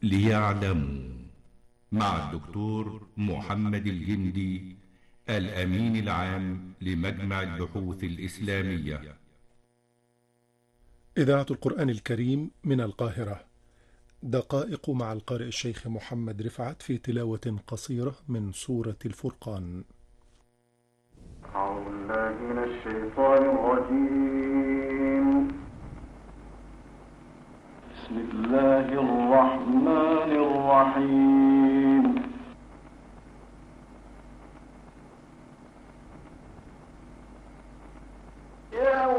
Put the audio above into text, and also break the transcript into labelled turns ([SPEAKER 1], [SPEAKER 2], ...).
[SPEAKER 1] ليعلموا، مع الدكتور محمد الجندي، الأمين العام لمجمع البحوث الإسلامية.
[SPEAKER 2] إذاعة القرآن الكريم من القاهرة. دقائق مع القارئ الشيخ محمد رفعت في تلاوة قصيرة من سورة الفرقان.
[SPEAKER 3] أعوذ بالله من الشيطان الرجيم. بسم الله الرحمن الرحيم.